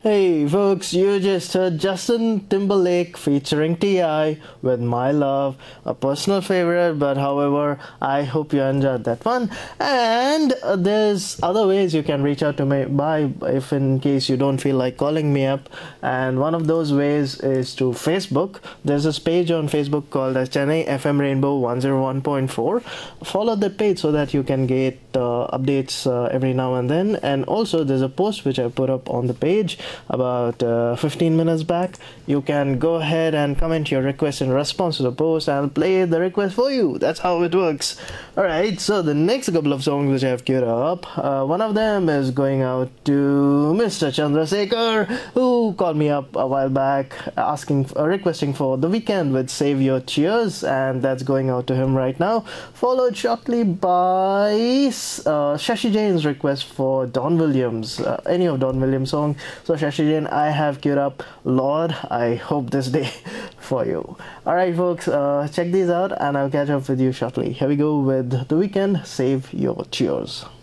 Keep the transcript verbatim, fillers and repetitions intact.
Hey folks, you just heard Justin Timberlake featuring T I with My Love, a personal favorite, but however, I hope you enjoyed that one. And uh, there's other ways you can reach out to me by if in case you don't feel like calling me up. And one of those ways is to Facebook. There's this page on Facebook called as Chennai F M Rainbow one oh one point four. Follow that page so that you can get uh, updates uh, every now and then. And also there's a post which I put up on the page about uh, fifteen minutes back. You can go ahead and comment your request in response to the post. I'll play the request for you. That's how it works. Alright, so the next couple of songs which I have queued up, uh, one of them is going out to Mister Chandrasekhar, who called me up a while back asking, uh, requesting for The Weekend with Save Your Tears, and that's going out to him right now. Followed shortly by uh, Shashi Jain's request for Don Williams, uh, any of Don Williams' song. So Shashi Jain, I have queued up Lord, I Hope This Day for you. Alright folks, uh, check these out and I'll catch up with you shortly. Here we go with The Weekend, Save Your Tears.